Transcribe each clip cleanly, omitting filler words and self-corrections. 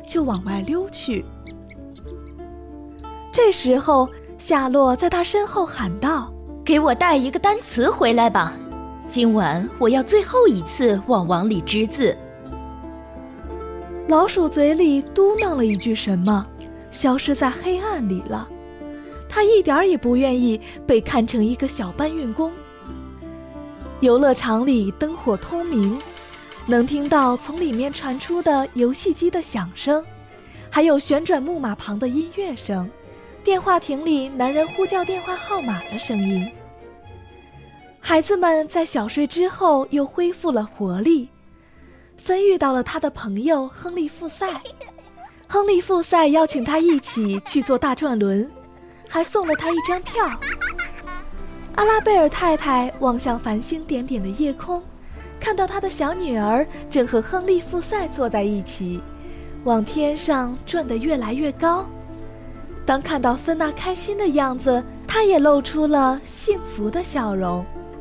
就往外溜去。这时候，夏洛在他身后喊道：“ 给我带一个单词回来吧，今晚我要最后一次往网里织字。” 老鼠嘴里嘟囔了一句什么，消失在黑暗里了。他一点也不愿意被看成一个小搬运工。游乐场里灯火通明，能听到从里面传出的游戏机的响声，还有旋转木马旁的音乐声，电话亭里男人呼叫电话号码的声音。孩子们在小睡之后又恢复了活力。芬遇到了他的朋友亨利·富塞，亨利·富塞邀请他一起去坐大转轮，还送了他一张票。阿拉贝尔太太望向繁星点点的夜空，看到她的小女儿正和亨利·富塞坐在一起，往天上转得越来越高。当看到芬娜开心的样子，她也露出了幸福的笑容。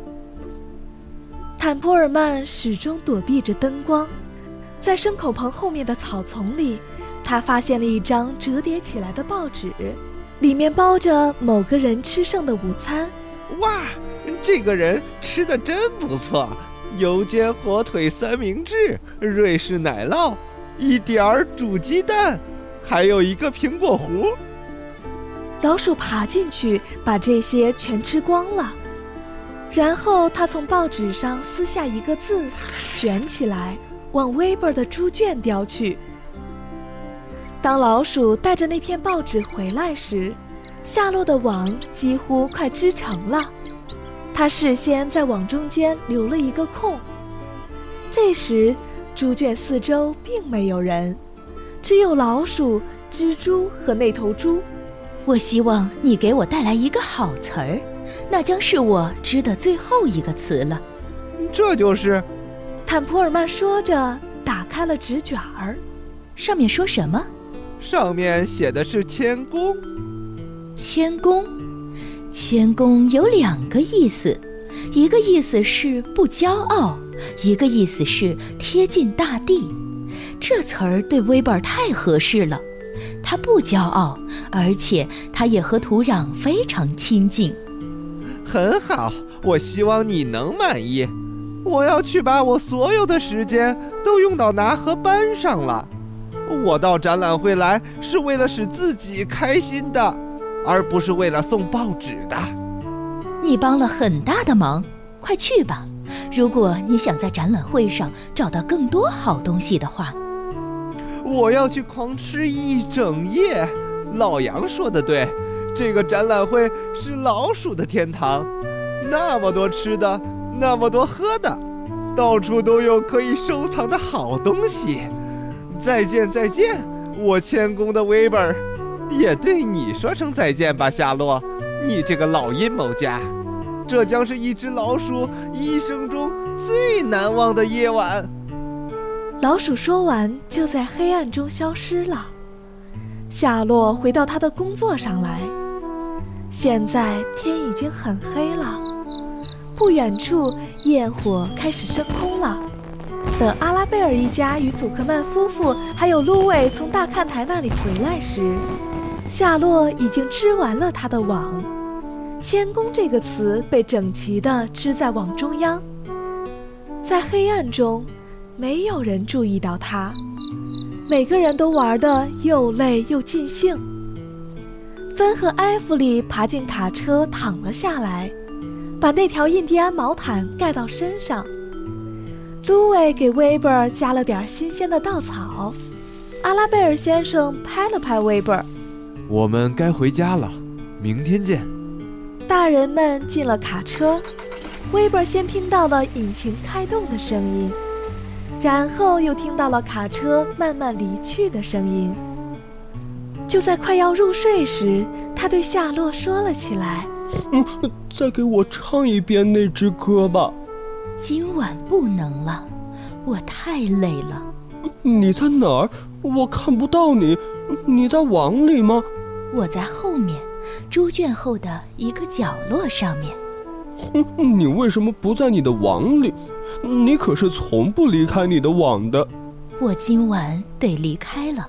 坦普尔曼始终躲避着灯光，在牲口棚后面的草丛里，他发现了一张折叠起来的报纸，里面包着某个人吃剩的午餐。 哇，这个人吃得真不错，油煎火腿三明治，瑞士奶酪，一点儿煮鸡蛋，还有一个苹果核。 老鼠爬进去把这些全吃光了，然后他从报纸上撕下一个字，卷起来往威伯的猪圈叼去。当老鼠带着那片报纸回来时，夏洛的网几乎快织成了，他事先在网中间留了一个空。这时猪圈四周并没有人，只有老鼠、蜘蛛和那头猪。 我希望你给我带来一个好词儿，那将是我织的最后一个词了。 这就是坦普尔曼说着打开了纸卷儿。 上面说什么？ 上面写的是谦恭。 谦恭，谦恭有两个意思，一个意思是不骄傲，一个意思是贴近大地。这词儿对威伯尔太合适了，他不骄傲，而且他也和土壤非常亲近。 很好，我希望你能满意。我要去把我所有的时间都用到拿和班上了。我到展览会来是为了使自己开心的，而不是为了送报纸的。 你帮了很大的忙，快去吧。如果你想在展览会上找到更多好东西的话。 我要去狂吃一整夜。老杨说得对，这个展览会是老鼠的天堂，那么多吃的，那么多喝的，到处都有可以收藏的好东西。再见再见，我谦恭的威伯尔，也对你说声再见吧，夏洛，你这个老阴谋家。这将是一只老鼠一生中最难忘的夜晚。 老鼠说完，就在黑暗中消失了。夏洛回到他的工作上来。现在天已经很黑了，不远处焰火开始升空了。等阿拉贝尔一家与祖克曼夫妇还有芦苇从大看台那里回来时，夏洛已经织完了他的网。谦恭这个词被整齐地织在网中央。在黑暗中，没有人注意到他，每个人都玩得又累又尽兴。芬和埃弗里爬进卡车躺了下来，把那条印第安毛毯盖到身上。芦苇给威伯尔加了点新鲜的稻草。阿拉贝尔先生拍了拍威伯尔：“ 我们该回家了，明天见。” 大人们进了卡车，威伯尔先听到了引擎开动的声音，然后又听到了卡车慢慢离去的声音。就在快要入睡时，他对夏洛说了起来：“ 再给我唱一遍那支歌吧。” 今晚不能了，我太累了。 你在哪儿？我看不到你。你在网里吗？ 我在后面，猪圈后的一个角落上面。 你为什么不在你的网里？你可是从不离开你的网的。 我今晚得离开了，